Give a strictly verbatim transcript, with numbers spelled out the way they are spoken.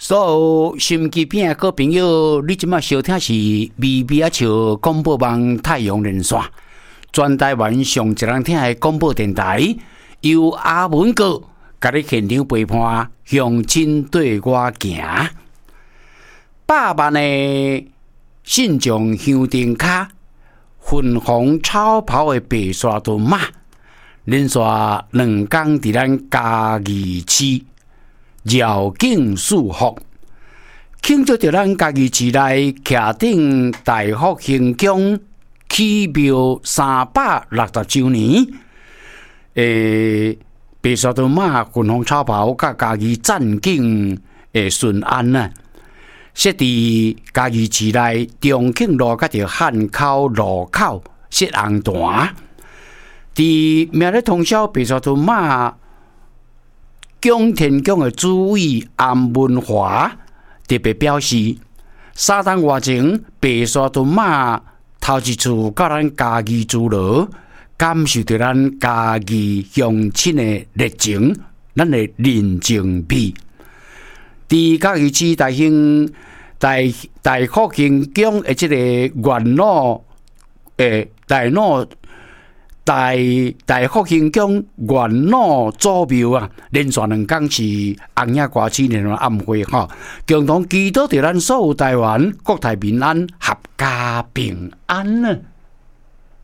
所有心机边的好朋友，你即马收听是微微啊笑广播网太阳连线，全台湾上一人听的广播电台，由阿文哥甲你现场陪伴，向前对我行。百万的信众香灯卡，粉红超跑的白沙屯马，连续两天伫咱嘉义市绕境祝福，庆祝着咱嘉义市内徛顶大福兴宫起庙三百六十周年。诶，白沙屯马粉红超跑甲嘉义战境诶顺安啊！设伫嘉义市内中庆路甲着汉口路口设红坛，伫明日通宵白沙屯马宫天宫的主委安文华特别表示，三天外前白沙屯马头一次到咱嘉义主路，感受到咱嘉义乡亲的热情，咱的人情味。伫嘉义市大兴大大福兴宫的这个元老诶，大老大大福兴宫元老祖庙啊，连续两天是红叶歌星联欢晚会哈，共同祈祷着咱所有台湾国泰民安，合家平安呢。